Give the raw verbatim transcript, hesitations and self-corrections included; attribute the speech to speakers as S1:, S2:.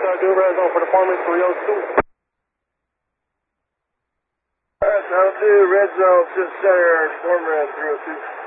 S1: Start doing red zone for department three oh two.
S2: Alright, that'll do. Red zone, Center, former three oh two.